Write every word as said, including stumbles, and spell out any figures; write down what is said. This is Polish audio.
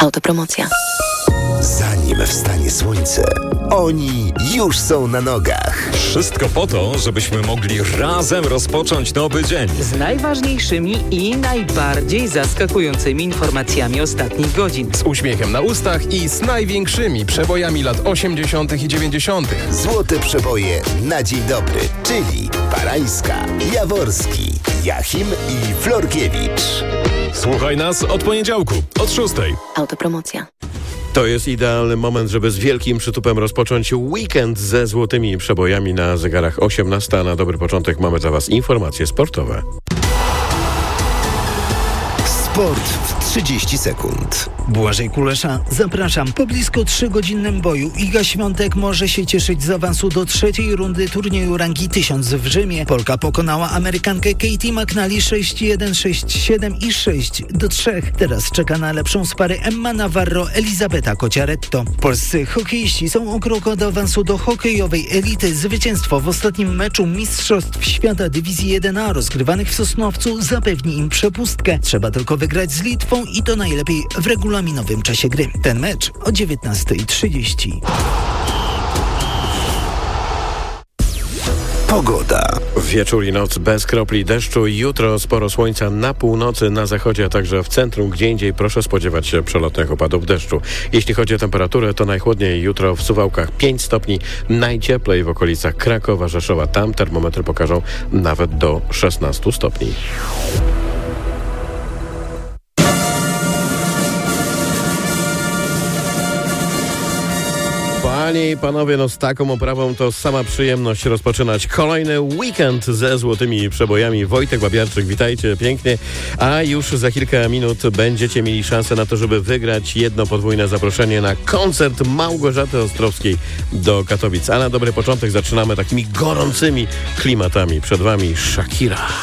Autopromocja. Zanim wstanie słońce, oni już są na nogach. Wszystko po to, żebyśmy mogli razem rozpocząć nowy dzień. Z najważniejszymi i najbardziej zaskakującymi informacjami ostatnich godzin. Z uśmiechem na ustach i z największymi przebojami lat osiemdziesiątych i dziewięćdziesiątych. Złote przeboje na dzień dobry, czyli Parańska, Jaworski, Jachim i Florkiewicz. Słuchaj nas od poniedziałku, od szóstej. Autopromocja. To jest idealny moment, żeby z wielkim przytupem rozpocząć weekend ze złotymi przebojami na zegarach osiemnasta. Na dobry początek mamy dla Was informacje sportowe. Sport w trzydzieści sekund. Błażej Kulesza, zapraszam. Po blisko trzygodzinnym boju Iga Świątek może się cieszyć z awansu do trzeciej rundy turnieju rangi tysiąc w Rzymie. Polka pokonała Amerykankę Katie McNally sześć jeden, sześć siedem i sześć do trzech. Teraz czeka na lepszą z pary Emma Navarro, Elizabeta Cociaretto. Polscy hokeiści są o krok od awansu do hokejowej elity. Zwycięstwo w ostatnim meczu Mistrzostw Świata Dywizji jeden A rozgrywanych w Sosnowcu zapewni im przepustkę. Trzeba tylko wygrać z Litwą i to najlepiej w regulaminowym czasie gry. Ten mecz o dziewiętnasta trzydzieści. Pogoda. Wieczór i noc bez kropli deszczu. Jutro sporo słońca na północy, na zachodzie, a także w centrum. Gdzie indziej proszę spodziewać się przelotnych opadów deszczu. Jeśli chodzi o temperaturę, to najchłodniej jutro w Suwałkach pięć stopni, najcieplej w okolicach Krakowa, Rzeszowa. Tam termometry pokażą nawet do szesnastu stopni. Panie i panowie, no z taką oprawą to sama przyjemność rozpoczynać kolejny weekend ze złotymi przebojami. Wojtek Babiarczyk, witajcie pięknie. A już za kilka minut będziecie mieli szansę na to, żeby wygrać jedno podwójne zaproszenie na koncert Małgorzaty Ostrowskiej do Katowic. A na dobry początek zaczynamy takimi gorącymi klimatami. Przed wami Shakira.